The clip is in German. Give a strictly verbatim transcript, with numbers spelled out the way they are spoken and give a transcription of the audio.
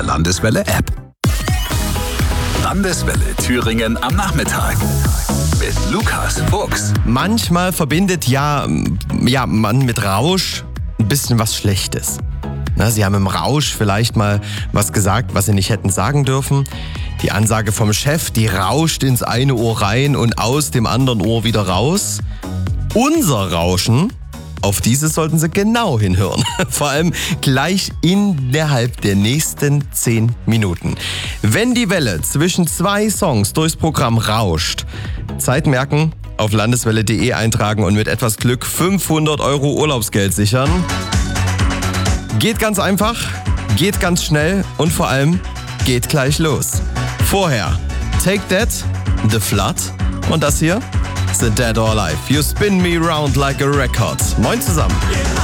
der Landeswelle-App. Landeswelle Thüringen am Nachmittag mit Lukas Fuchs. Manchmal verbindet ja, ja man mit Rausch ein bisschen was Schlechtes. Na, Sie haben im Rausch vielleicht mal was gesagt, was Sie nicht hätten sagen dürfen. Die Ansage vom Chef, die rauscht ins eine Ohr rein und aus dem anderen Ohr wieder raus. Unser Rauschen, auf dieses sollten Sie genau hinhören. Vor allem gleich innerhalb der nächsten zehn Minuten. Wenn die Welle zwischen zwei Songs durchs Programm rauscht, Zeit merken, auf landeswelle punkt de eintragen und mit etwas Glück fünfhundert Euro Urlaubsgeld sichern. Geht ganz einfach, geht ganz schnell und vor allem geht gleich los. Vorher Take That, The Flood und das hier sind Dead or Alive. You spin me round like a record. Moin zusammen.